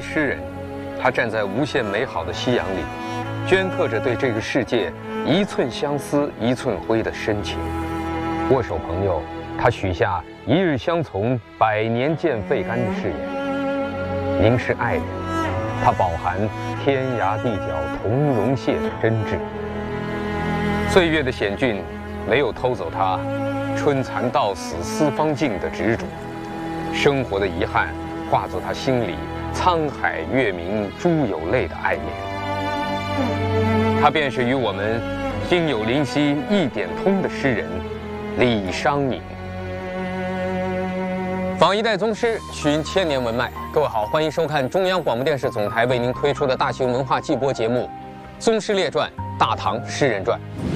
位诗人，他站在无限美好的夕阳里，镌刻着对这个世界一寸相思一寸灰的深情。握手朋友，他许下一日相从百年见肺肝的誓言。凝视爱人，他饱含天涯地角同荣谢的真挚。岁月的险峻没有偷走他春蚕到死丝方尽的执着，生活的遗憾化作他心里沧海月明珠有泪的爱恋。他便是与我们心有灵犀一点通的诗人李商隐。访一代宗师，寻千年文脉。各位好，欢迎收看中央广播电视总台为您推出的大型文化季播节目《宗师列传·大唐诗人传》。